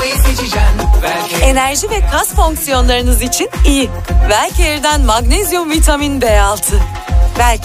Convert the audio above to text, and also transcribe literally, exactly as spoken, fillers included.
olmayı seçeceğim. Belki. Enerji ve kas fonksiyonlarınız için iyi. Velcare'den magnezyum vitamin B altı. Velcare,